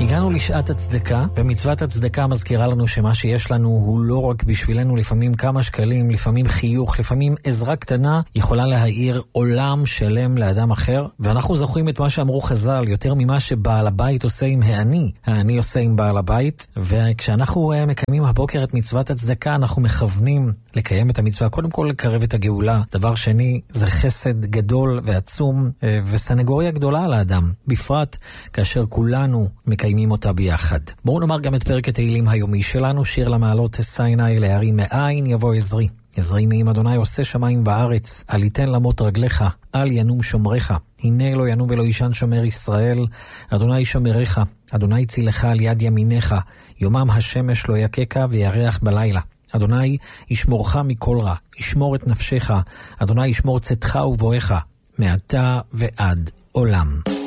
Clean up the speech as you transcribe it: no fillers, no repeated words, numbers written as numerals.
הגענו לשעת הצדקה, ומצוות הצדקה מזכירה לנו שמה שיש לנו הוא לא רק בשבילנו, לפעמים כמה שקלים, לפעמים חיוך, לפעמים עזרה קטנה, יכולה להאיר עולם שלם לאדם אחר, ואנחנו זוכרים את מה שאמרו חז"ל, יותר ממה שבעל הבית עושה עם העני עושה עם בעל הבית, וכשאנחנו מקיימים הבוקר את מצוות הצדקה, אנחנו מכוונים לקיים את המצווה, קודם כל לקרב את הגאולה, דבר שני זה חסד גדול ועצום, וסנגוריה גדולה על האדם, בפרט כאשר כולנו מקיימים אותה ביחד. בואו נאמר גם את פרק התהילים היומי שלנו, שיר למעלות סייני להרים מאין יבוא עזרי. עזרי מעם אדוני עושה שמיים בארץ, אל יתן למות רגליך, אל ינום שומריך. הנה לא ינום ולא ישן שומר ישראל, אדוני שומריך, אדוני צילך על יד ימיניך, יומם השמש לא יקקה וירח בלילה. אדוני ישמורך מכל רע, ישמור את נפשך, אדוני ישמור צאתך ובואך, מעתה ועד עולם.